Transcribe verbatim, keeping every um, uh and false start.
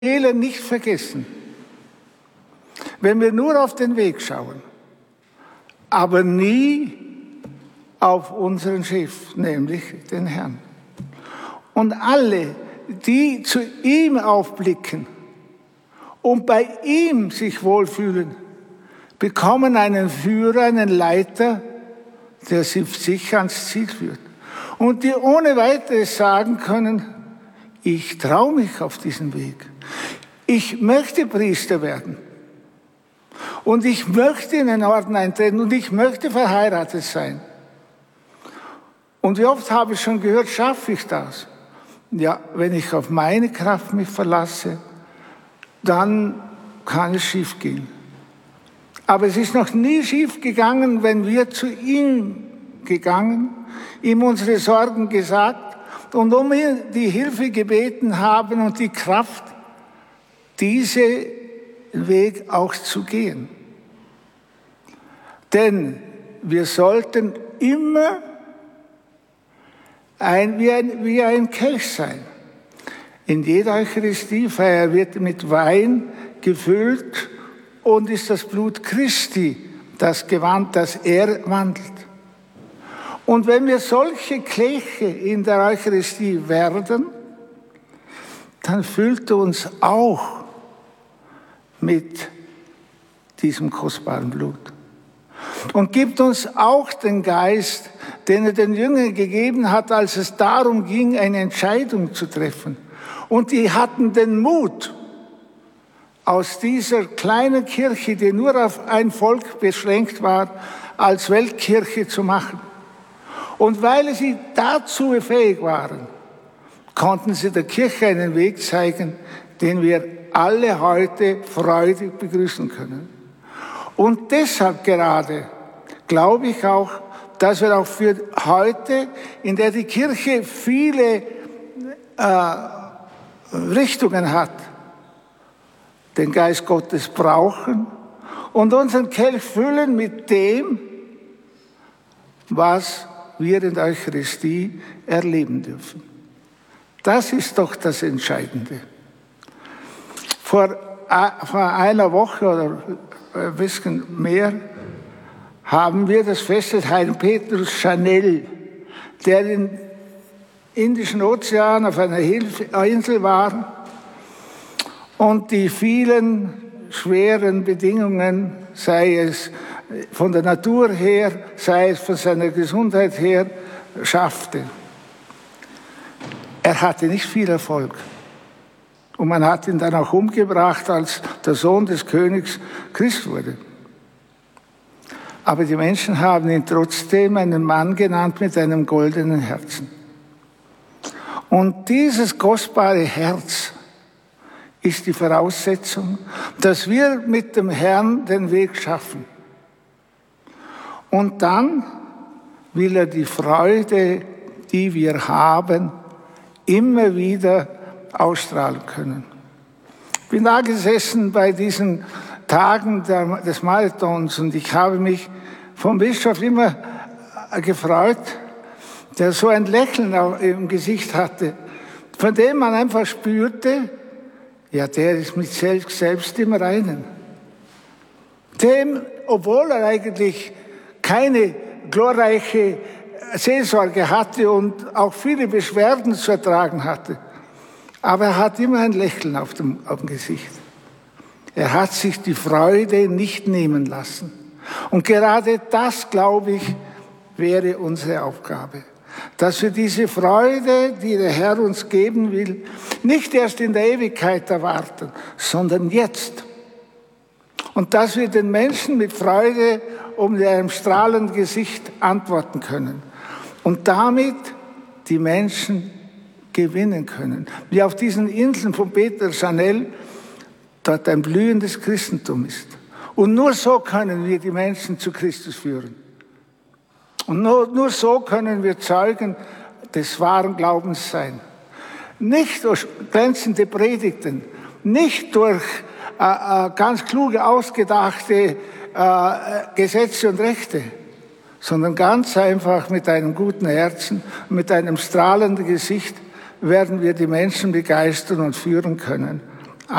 Seele nicht vergessen, wenn wir nur auf den Weg schauen, aber nie auf unseren Chef, nämlich den Herrn. Und alle, die zu ihm aufblicken und bei ihm sich wohlfühlen, bekommen einen Führer, einen Leiter, der sie sicher ans Ziel führt. Und die ohne weiteres sagen können, ich traue mich auf diesen Weg. Ich möchte Priester werden. Und ich möchte in den Orden eintreten und ich möchte verheiratet sein. Und wie oft habe ich schon gehört, schaffe ich das? Ja, wenn ich auf meine Kraft mich verlasse, dann kann es schief gehen. Aber es ist noch nie schief gegangen, wenn wir zu ihm gegangen, ihm unsere Sorgen gesagt und um ihn die Hilfe gebeten haben und die Kraft, diesen Weg auch zu gehen. Denn wir sollten immer ein, wie, ein, wie ein Kelch sein. In jeder Eucharistiefeier wird mit Wein gefüllt und ist das Blut Christi, das Gewand, das er wandelt. Und wenn wir solche Kelche in der Eucharistie werden, dann füllt er uns auch mit diesem kostbaren Blut. Und gibt uns auch den Geist, den er den Jüngern gegeben hat, als es darum ging, eine Entscheidung zu treffen. Und die hatten den Mut, aus dieser kleinen Kirche, die nur auf ein Volk beschränkt war, als Weltkirche zu machen. Und weil sie dazu fähig waren, konnten sie der Kirche einen Weg zeigen, den wir alle heute freudig begrüßen können. Und deshalb gerade glaube ich auch, dass wir auch für heute, in der die Kirche viele äh, Richtungen hat, den Geist Gottes brauchen und unseren Kelch füllen mit dem, was wir in der Eucharistie erleben dürfen. Das ist doch das Entscheidende. Vor, vor einer Woche oder ein bisschen mehr haben wir das Fest des Heiligen Petrus Chanel, der im Indischen Ozean auf einer Insel war und die vielen schweren Bedingungen, sei es von der Natur her, sei es von seiner Gesundheit her, schaffte. Er hatte nicht viel Erfolg. Und man hat ihn dann auch umgebracht, als der Sohn des Königs Christ wurde. Aber die Menschen haben ihn trotzdem einen Mann genannt mit einem goldenen Herzen. Und dieses kostbare Herz ist die Voraussetzung, dass wir mit dem Herrn den Weg schaffen. Und dann will er die Freude, die wir haben, immer wieder ausstrahlen können. Ich bin da gesessen bei diesen Tagen der, des Marathons und ich habe mich vom Bischof immer gefreut, der so ein Lächeln im Gesicht hatte, von dem man einfach spürte, ja, der ist mit selbst, selbst im Reinen. Dem, obwohl er eigentlich keine glorreiche Seelsorge hatte und auch viele Beschwerden zu ertragen hatte, aber er hat immer ein Lächeln auf dem, auf dem Gesicht. Er hat sich die Freude nicht nehmen lassen. Und gerade das, glaube ich, wäre unsere Aufgabe. Dass wir diese Freude, die der Herr uns geben will, nicht erst in der Ewigkeit erwarten, sondern jetzt. Und dass wir den Menschen mit Freude um einem strahlenden Gesicht antworten können. Und damit die Menschen gewinnen können. Wie auf diesen Inseln von Peter Chanel dort ein blühendes Christentum ist. Und nur so können wir die Menschen zu Christus führen. Und nur, nur so können wir Zeugen des wahren Glaubens sein. Nicht durch glänzende Predigten, nicht durch äh, äh, ganz kluge, ausgedachte äh, Gesetze und Rechte, sondern ganz einfach mit einem guten Herzen, mit einem strahlenden Gesicht werden wir die Menschen begeistern und führen können.